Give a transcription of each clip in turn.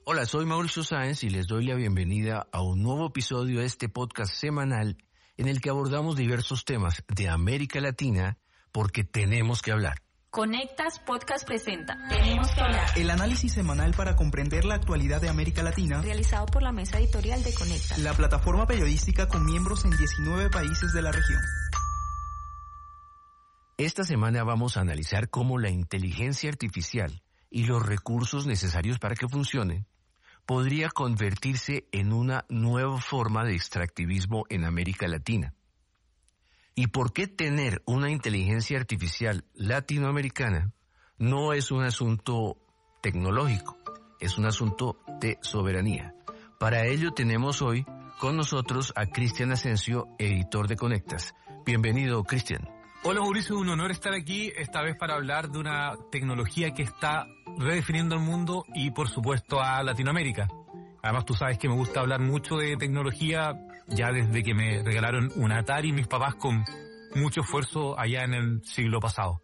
Hola, soy Mauricio Sáenz y les doy la bienvenida a un nuevo episodio de este podcast semanal en el que abordamos diversos temas de América Latina porque tenemos que hablar. Conectas Podcast presenta Tenemos que hablar. El análisis semanal para comprender la actualidad de América Latina, Realizado por la mesa editorial de Conectas, la plataforma periodística con miembros en 19 países de la región. Esta semana vamos a analizar cómo la inteligencia artificial y los recursos necesarios para que funcione podría convertirse en una nueva forma de extractivismo en América Latina. ¿Y por qué tener una inteligencia artificial latinoamericana no es un asunto tecnológico, es un asunto de soberanía? Para ello tenemos hoy con nosotros a Cristian Asensio, editor de Conectas. Bienvenido, Cristian. Hola Mauricio, un honor estar aquí, esta vez para hablar de una tecnología que está redefiniendo el mundo y por supuesto a Latinoamérica. Además tú sabes que me gusta hablar mucho de tecnología ya desde que me regalaron un Atari mis papás con mucho esfuerzo allá en el siglo pasado.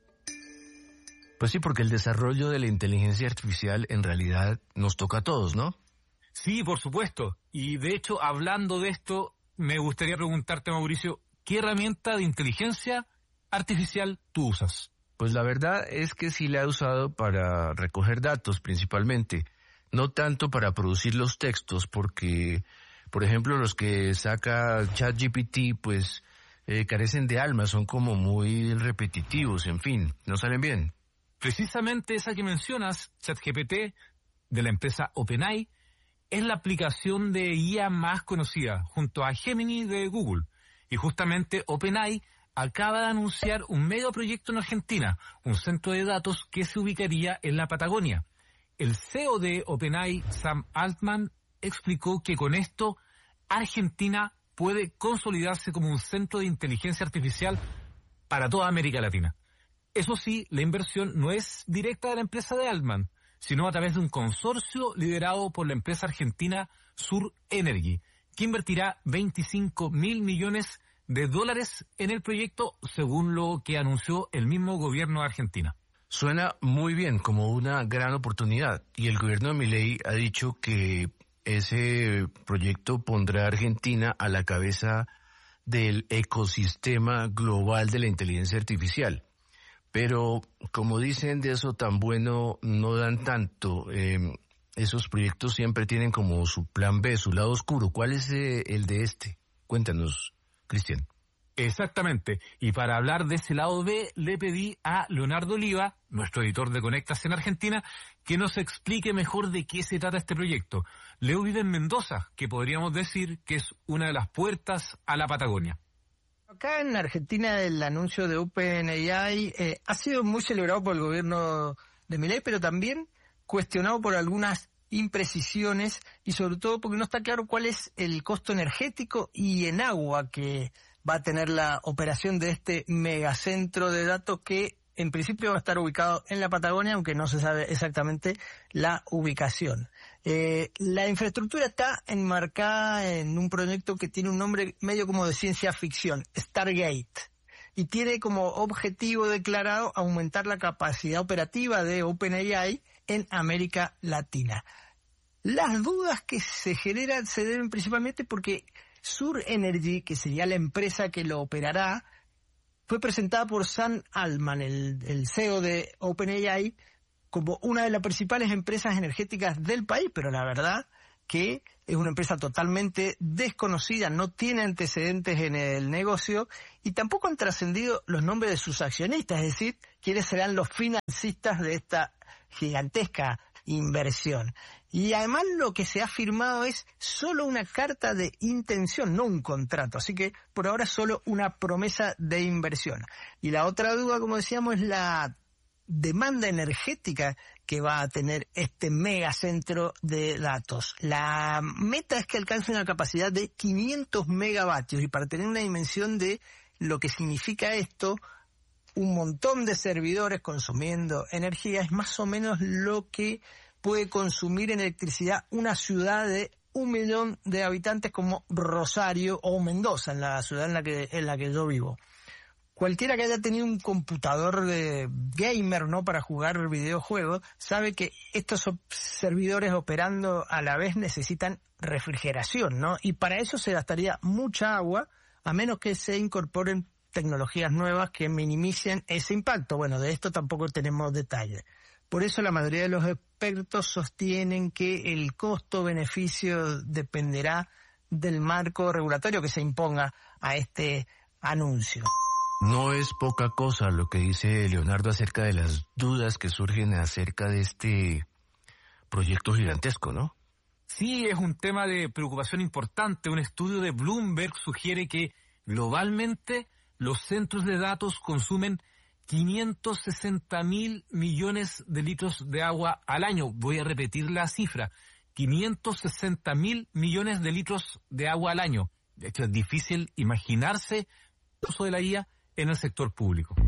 Pues sí, porque el desarrollo de la inteligencia artificial en realidad nos toca a todos, ¿no? Sí, por supuesto. Y de hecho, hablando de esto, me gustaría preguntarte, Mauricio, ¿qué herramienta de inteligencia artificial tú usas? Pues la verdad es que sí la he usado para recoger datos principalmente, no tanto para producir los textos, porque, por ejemplo, los que saca ChatGPT, pues carecen de alma, son como muy repetitivos, en fin, no salen bien. Precisamente esa que mencionas, ChatGPT, de la empresa OpenAI, es la aplicación de IA más conocida, junto a Gemini de Google. Y justamente OpenAI acaba de anunciar un megaproyecto en Argentina, un centro de datos que se ubicaría en la Patagonia. El CEO de OpenAI, Sam Altman, explicó que con esto Argentina puede consolidarse como un centro de inteligencia artificial para toda América Latina. Eso sí, la inversión no es directa de la empresa de Altman, sino a través de un consorcio liderado por la empresa argentina Sur Energy, que invertirá 25.000 millones de dólares en el proyecto, según lo que anunció el mismo gobierno de Argentina. Suena muy bien, como una gran oportunidad, y el gobierno de Milei ha dicho que ese proyecto pondrá a Argentina a la cabeza del ecosistema global de la inteligencia artificial. Pero, como dicen, de eso tan bueno no dan tanto. Esos proyectos siempre tienen como su plan B, su lado oscuro. ¿Cuál es el de este? Cuéntanos, Cristian. Exactamente. Y para hablar de ese lado B, le pedí a Leonardo Oliva, nuestro editor de Conectas en Argentina, que nos explique mejor de qué se trata este proyecto. Leo vive en Mendoza, que podríamos decir que es una de las puertas a la Patagonia. Acá en Argentina el anuncio de OpenAI ha sido muy celebrado por el gobierno de Milei, pero también cuestionado por algunas imprecisiones y sobre todo porque no está claro cuál es el costo energético y en agua que va a tener la operación de este megacentro de datos que en principio va a estar ubicado en la Patagonia, aunque no se sabe exactamente la ubicación. La infraestructura está enmarcada en un proyecto que tiene un nombre medio como de ciencia ficción, Stargate, y tiene como objetivo declarado aumentar la capacidad operativa de OpenAI en América Latina. Las dudas que se generan se deben principalmente porque Sur Energy, que sería la empresa que lo operará, fue presentada por Sam Altman, el CEO de OpenAI, como una de las principales empresas energéticas del país, pero la verdad que es una empresa totalmente desconocida, no tiene antecedentes en el negocio y tampoco han trascendido los nombres de sus accionistas, es decir, quiénes serán los financistas de esta gigantesca inversión. Y además lo que se ha firmado es solo una carta de intención, no un contrato, así que por ahora solo una promesa de inversión. Y la otra duda, como decíamos, es la demanda energética que va a tener este megacentro de datos. La meta es que alcance una capacidad de 500 megavatios y para tener una dimensión de lo que significa esto, un montón de servidores consumiendo energía es más o menos lo que puede consumir en electricidad una ciudad de 1 millón de habitantes como Rosario o Mendoza, en la ciudad en la que yo vivo. Cualquiera que haya tenido un computador de gamer, ¿no?, para jugar videojuegos, sabe que estos servidores operando a la vez necesitan refrigeración, ¿no? Y para eso se gastaría mucha agua, a menos que se incorporen tecnologías nuevas que minimicen ese impacto. Bueno, de esto tampoco tenemos detalles. Por eso la mayoría de los expertos sostienen que el costo-beneficio dependerá del marco regulatorio que se imponga a este anuncio. No es poca cosa lo que dice Leonardo acerca de las dudas que surgen acerca de este proyecto gigantesco, ¿no? Sí, es un tema de preocupación importante. Un estudio de Bloomberg sugiere que globalmente los centros de datos consumen 560.000 millones de litros de agua al año. Voy a repetir la cifra, 560.000 millones de litros de agua al año. De hecho, es difícil imaginarse el uso de la IA en el sector público.